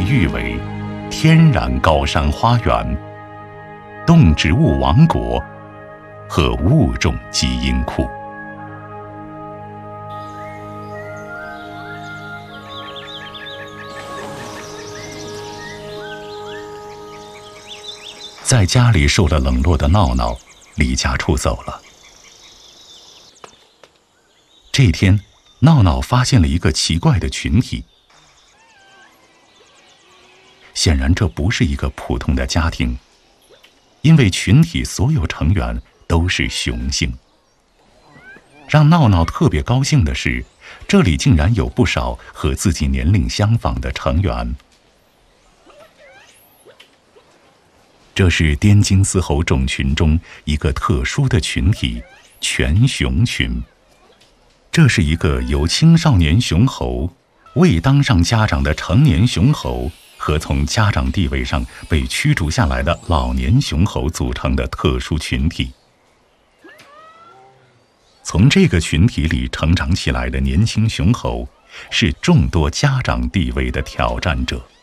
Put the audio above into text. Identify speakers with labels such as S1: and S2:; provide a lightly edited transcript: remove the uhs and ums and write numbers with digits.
S1: 誉为天然高山花园、动植物王国和物种基因库。在家里受了冷落的闹闹离家出走了。这天，闹闹发现了一个奇怪的群体。显然这不是一个普通的家庭，因为群体所有成员都是雄性。让闹闹特别高兴的是，这里竟然有不少和自己年龄相仿的成员。这是滇金丝猴种群中一个特殊的群体——全雄群。这是一个由青少年雄猴、未当上家长的成年雄猴和从家长地位上被驱逐下来的老年雄猴组成的特殊群体。从这个群体里成长起来的年轻雄猴，是众多家长地位的挑战者。